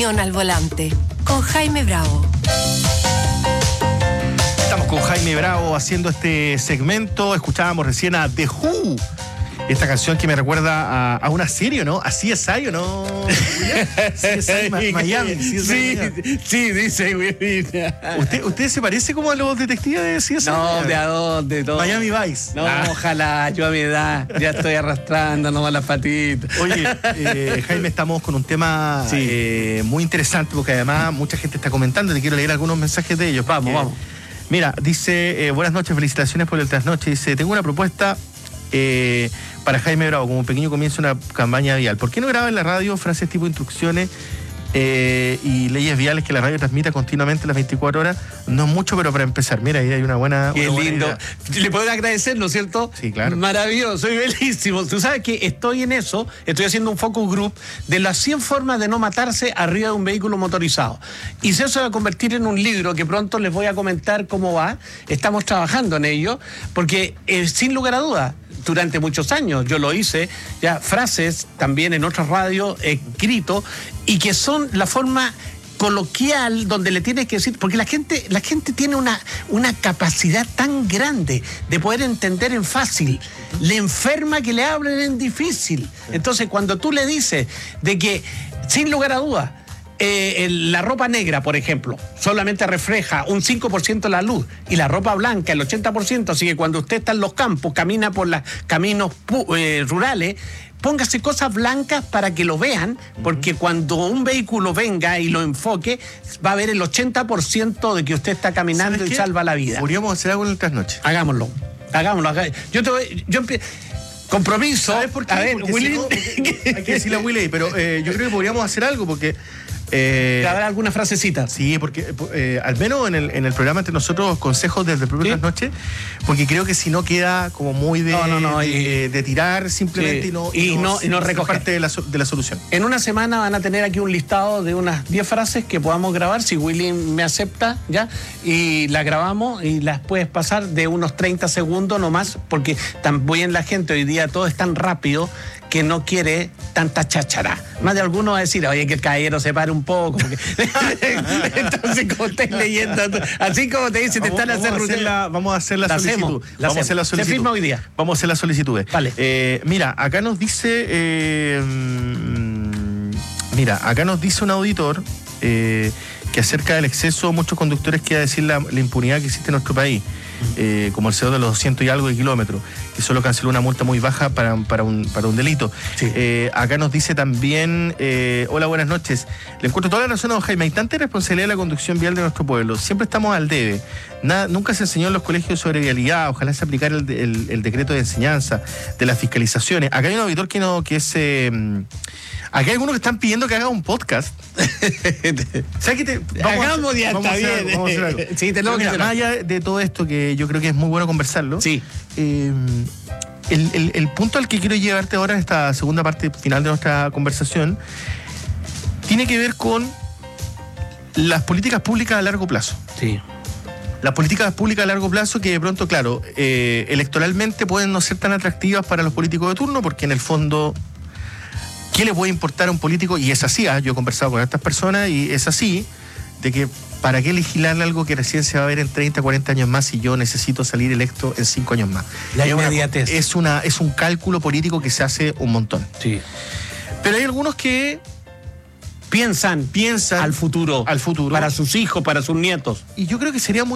Opinión al volante, con Jaime Bravo. Estamos con Jaime Bravo haciendo este segmento. Escuchábamos recién a The Who. Esta canción que me recuerda a una serie, ¿no? ¿A CSI o no? CSI Miami. Sí, dice William. ¿Usted se parece como a los detectives de CSI? No, ¿de a dónde? Todo. Miami Vice. No, ojalá, yo a mi edad ya estoy arrastrando nomás las patitas. Oye, Jaime, estamos con un tema muy interesante, porque además mucha gente está comentando. Te quiero leer algunos mensajes de ellos. Vamos. Mira, dice, buenas noches, felicitaciones por el trasnoche. Dice, tengo una propuesta para Jaime Bravo, como un pequeño comienzo una campaña vial. ¿Por qué no graba en la radio frases tipo instrucciones y leyes viales que la radio transmita continuamente las 24 horas? No es mucho, pero para empezar, mira, ahí hay una buena... Qué buena lindo. idea. Le puedo agradecer, ¿no es cierto? Sí, claro. Maravilloso, soy bellísimo. Tú sabes que estoy en eso, estoy haciendo un focus group de las 100 formas de no matarse arriba de un vehículo motorizado. Y eso se va a convertir en un libro que pronto les voy a comentar cómo va. Estamos trabajando en ello, porque sin lugar a dudas, durante muchos años yo lo hice, ya frases también en otras radios, escrito, y que son la forma coloquial donde le tienes que decir, porque la gente tiene una capacidad tan grande de poder entender en fácil, le enferma que le hablen en difícil. Entonces cuando tú le dices de que, sin lugar a dudas, la ropa negra, por ejemplo, solamente refleja un 5% la luz y la ropa blanca el 80%, así que cuando usted está en los campos, camina por los caminos rurales, póngase cosas blancas para que lo vean, porque cuando un vehículo venga y lo enfoque, va a ver el 80% de que usted está caminando y salva la vida. Podríamos hacer algo en el trasnoche. Hagámoslo. Compromiso. ¿Sabes por qué? A ver, Willy. Si no, hay que decirle a Willy, pero yo creo que podríamos hacer algo porque... ¿Habrá alguna frasecita? Sí, porque al menos en el programa entre nosotros, consejos desde el propio Trasnoche, porque creo que si no queda como muy de tirar simplemente y no recoger parte de la solución. En una semana van a tener aquí un listado de unas 10 frases que podamos grabar, si Willy me acepta, ¿ya? Y las grabamos y las puedes pasar de unos 30 segundos nomás, porque también la gente hoy día todo es tan rápido que no quiere tanta cháchara. Más de alguno va a decir, oye, que el caballero se pare un poco. Porque... Entonces, como estáis leyendo, así como te dicen, vamos a hacer la solicitud. Vamos a hacer la solicitud. Se firma hoy día. Vamos a hacer la solicitud. Vale. Mira, acá nos dice un auditor que acerca del exceso, muchos conductores quieren decir la impunidad que existe en nuestro país. Como el CEO de los 200 y algo de kilómetros, que solo canceló una multa muy baja para un delito. Sí. Acá nos dice también, hola, buenas noches. Le encuentro toda la razón a don Jaime. Hay tanta responsabilidad en la conducción vial de nuestro pueblo. Siempre estamos al debe. Nunca se enseñó en los colegios sobre vialidad. Ojalá se aplicara el decreto de enseñanza, de las fiscalizaciones. Acá hay un auditor acá hay algunos que están pidiendo que haga un podcast. ¿Sabes qué? Vamos a hacer algo. Sí, más allá de todo esto, que yo creo que es muy bueno conversarlo. Sí. El punto al que quiero llevarte ahora en esta segunda parte final de nuestra conversación tiene que ver con las políticas públicas a largo plazo. Sí. Las políticas públicas a largo plazo que de pronto, claro, electoralmente pueden no ser tan atractivas para los políticos de turno, porque en el fondo, ¿qué le puede importar a un político? Y es así, yo he conversado con estas personas y es así, de que ¿para qué legislar algo que recién se va a ver en 30, 40 años más si yo necesito salir electo en 5 años más? La inmediatez. Es un cálculo político que se hace un montón. Sí. Pero hay algunos que piensan al futuro. Para sus hijos, para sus nietos. Y yo creo que sería muy